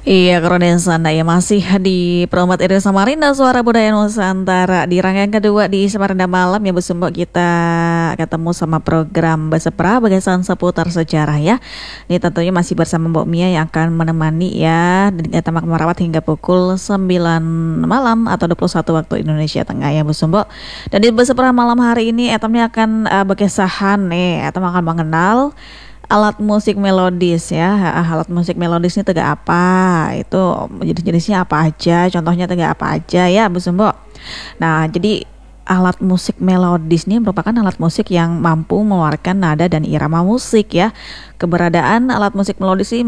Iya, Nusantara ya masih di Promote Radio Samarinda Suara Budaya Nusantara. Di rangkaian kedua di Samarinda Malam ya Bu Sumbo, kita ketemu sama program Besepra Bagasan Seputar Sejarah ya. Ini tentunya masih bersama Mbok Mia yang akan menemani ya di Tamak Merawat hingga pukul 9 malam atau 21 waktu Indonesia Tengah ya Bu Sumbo. Dan di Besepra malam hari ini Etamnya akan berkesahan nih, Etam akan mengenal alat musik melodis ya. Alat musik melodis ini tegak apa, itu jenis-jenisnya apa aja, contohnya tegak apa aja ya Bu Sumbo. Nah, jadi alat musik melodis ini merupakan alat musik yang mampu mengeluarkan nada dan irama musik ya. Keberadaan alat musik melodis ini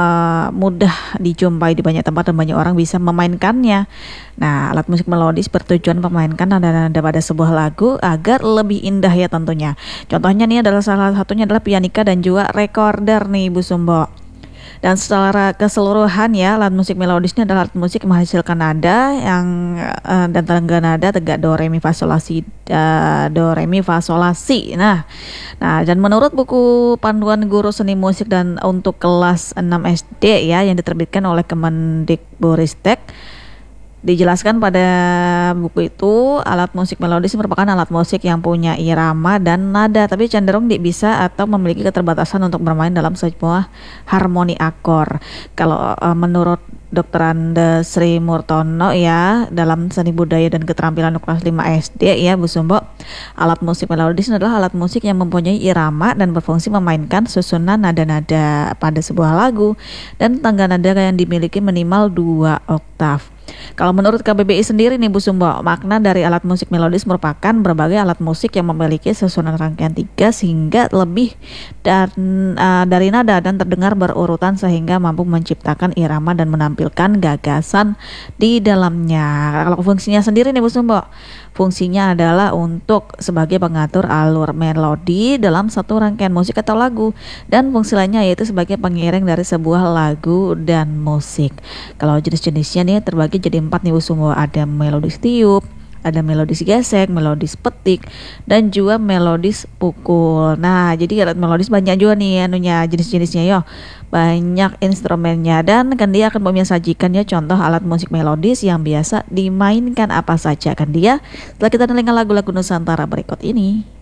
mudah dijumpai di banyak tempat dan banyak orang bisa memainkannya. Nah, alat musik melodis bertujuan memainkan nada-nada pada sebuah lagu agar lebih indah ya tentunya. Contohnya nih adalah salah satunya adalah pianika dan juga recorder nih Bu Sumbo. Dan secara keseluruhan ya, alat musik melodis ini adalah alat musik yang menghasilkan nada yang dan tangga nada tegak do re mi fa sol la si, do re mi fa sol la si. Nah, dan menurut buku panduan guru seni musik dan untuk kelas 6 SD ya yang diterbitkan oleh Kemendikbudristek, dijelaskan pada buku itu alat musik melodis merupakan alat musik yang punya irama dan nada tapi cenderung bisa atau memiliki keterbatasan untuk bermain dalam sebuah harmoni akor. Kalau menurut Dr. Andes Sri Murtono ya dalam Seni Budaya dan Keterampilan kelas 5 SD ya Bu Sumbo, alat musik melodis adalah alat musik yang mempunyai irama dan berfungsi memainkan susunan nada-nada pada sebuah lagu dan tangga nada yang dimiliki minimal 2 oktav. Kalau menurut KBBI sendiri nih Bu Sumbo, makna dari alat musik melodis merupakan berbagai alat musik yang memiliki susunan rangkaian 3 hingga lebih dan dari nada dan terdengar berurutan sehingga mampu menciptakan irama dan menampilkan gagasan di dalamnya. Kalau fungsinya sendiri nih Bu Sumbo, fungsinya adalah untuk sebagai pengatur alur melodi dalam satu rangkaian musik atau lagu, dan fungsi lainnya yaitu sebagai pengiring dari sebuah lagu dan musik. Kalau jenis-jenisnya nih terbagi jadi 4 nih Bu Sumbo, ada melodis tiup, ada melodis gesek, melodis petik, dan juga melodis pukul. Nah, jadi alat melodis banyak juga nih jenis-jenisnya yo. Banyak instrumennya dan kan dia akan sajikan ya contoh alat musik melodis yang biasa dimainkan apa saja kan dia. Setelah kita dengarkan lagu-lagu Nusantara berikut ini.